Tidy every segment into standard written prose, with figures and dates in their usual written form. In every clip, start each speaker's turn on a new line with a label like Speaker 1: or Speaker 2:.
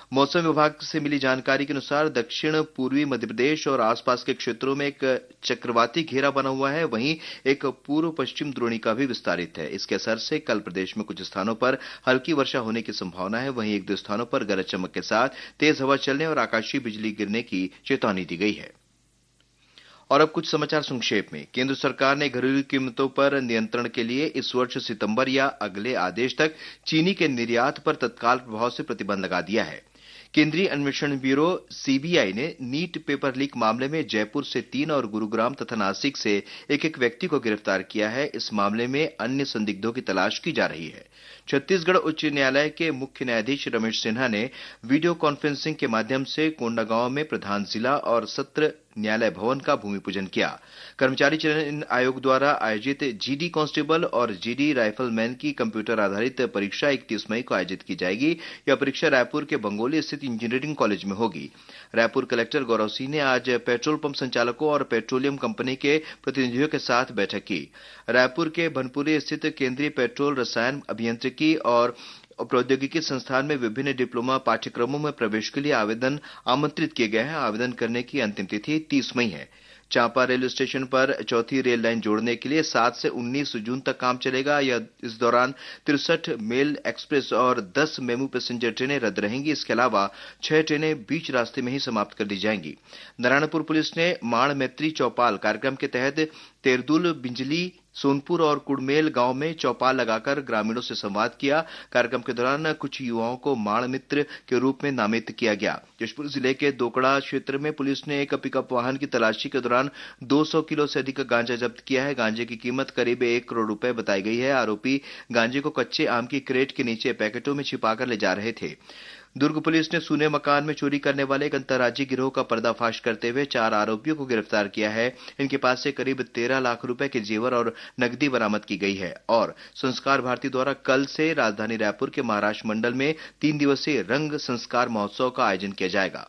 Speaker 1: मौसम विभाग से मिली जानकारी के अनुसार दक्षिण पूर्वी मध्य प्रदेश और आसपास के क्षेत्रों में एक चक्रवाती घेरा बना हुआ है। वहीं एक पूर्व पश्चिम द्रोणिका भी विस्तारित है। इसके असर से कल प्रदेश में कुछ स्थानों पर हल्की वर्षा होने की संभावना है। वहीं एक दो स्थानों पर गरज चमक के साथ तेज हवा चलने और आकाशीय बिजली गिरने की चेतावनी दी गई है। और अब कुछ समाचार संक्षेप में। केंद्र सरकार ने घरेलू कीमतों पर नियंत्रण के लिए इस वर्ष सितंबर या अगले आदेश तक चीनी के निर्यात पर तत्काल प्रभाव से प्रतिबंध लगा दिया है। केंद्रीय अन्वेषण ब्यूरो सीबीआई ने नीट पेपर लीक मामले में जयपुर से 3 और गुरुग्राम तथा नासिक से एक व्यक्ति को गिरफ्तार किया है। इस मामले में अन्य संदिग्धों की तलाश की जा रही है। छत्तीसगढ़ उच्च न्यायालय के मुख्य न्यायाधीश रमेश सिन्हा ने वीडियो कॉन्फ्रेंसिंग के माध्यम से कोंडागांव में प्रधान जिला और सत्र न्यायालय भवन का भूमि पूजन किया। कर्मचारी चयन आयोग द्वारा आयोजित जीडी कांस्टेबल और जीडी राइफलमैन की कंप्यूटर आधारित परीक्षा 31 मई को आयोजित की जाएगी। यह परीक्षा रायपुर के बंगोली स्थित इंजीनियरिंग कॉलेज में होगी। रायपुर कलेक्टर गौरव सिंह ने आज पेट्रोल पंप संचालकों और पेट्रोलियम कंपनी के प्रतिनिधियों के साथ बैठक की। रायपुर के भनपुरी स्थित केंद्रीय पेट्रोल रसायन अभियांत्रिकी और प्रौद्योगिकी संस्थान में विभिन्न डिप्लोमा पाठ्यक्रमों में प्रवेश के लिए आवेदन आमंत्रित किए गए हैं। आवेदन करने की अंतिम तिथि 30 मई है। चांपा रेलवे स्टेशन पर चौथी रेल लाइन जोड़ने के लिए 7 से 19 जून तक काम चलेगा। इस दौरान 63 मेल एक्सप्रेस और 10 मेमू पैसेंजर ट्रेनें रद्द रहेंगी। इसके अलावा 6 ट्रेनें बीच रास्ते में ही समाप्त कर दी जाएंगी। नारायणपुर पुलिस ने माण मैत्री चौपाल कार्यक्रम के तहत तेरदुल, बिंजली, सोनपुर और कुड़मेल गांव में चौपाल लगाकर ग्रामीणों से संवाद किया। कार्यक्रम के दौरान कुछ युवाओं को माण मित्र के रूप में नामित किया गया। जशपुर जिले के दोकड़ा क्षेत्र में पुलिस ने एक पिकअप वाहन की तलाशी के दौरान 200 किलो से अधिक गांजा जब्त किया है। गांजे की कीमत करीब 1 करोड़ रुपए बताई गई है। आरोपी गांजे को कच्चे आम की क्रेट के नीचे पैकेटों में छिपाकर ले जा रहे थे। दुर्ग पुलिस ने सूने मकान में चोरी करने वाले एक अंतर्राज्यीय गिरोह का पर्दाफाश करते हुए 4 आरोपियों को गिरफ्तार किया है। इनके पास से करीब 13 लाख रुपए के जेवर और नकदी बरामद की गई है। और संस्कार भारती द्वारा कल से राजधानी रायपुर के महाराष्ट्र मंडल में 3 दिवसीय रंग संस्कार महोत्सव का आयोजन किया जाएगा।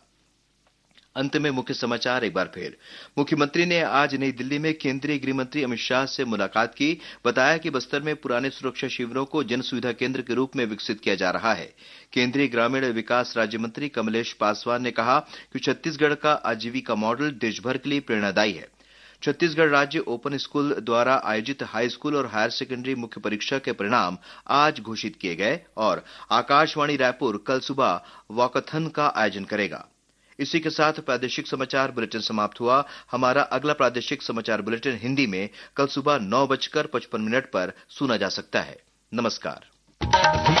Speaker 1: अंत में मुख्य समाचार एक बार फिर। मुख्यमंत्री ने आज नई दिल्ली में केंद्रीय गृह मंत्री अमित शाह से मुलाकात की। बताया कि बस्तर में पुराने सुरक्षा शिविरों को जन सुविधा केंद्र के रूप में विकसित किया जा रहा है। केंद्रीय ग्रामीण विकास राज्य मंत्री कमलेश पासवान ने कहा कि छत्तीसगढ़ का आजीविका मॉडल देश भर के लिए प्रेरणादायी है। छत्तीसगढ़ राज्य ओपन स्कूल द्वारा आयोजित हाई स्कूल और हायर सेकेंडरी मुख्य परीक्षा के परिणाम आज घोषित किए गए। और आकाशवाणी रायपुर कल सुबह वॉकथन का आयोजन करेगा। इसी के साथ प्रादेशिक समाचार बुलेटिन समाप्त हुआ। हमारा अगला प्रादेशिक समाचार बुलेटिन हिंदी में कल सुबह 9:55 पर सुना जा सकता है। नमस्कार।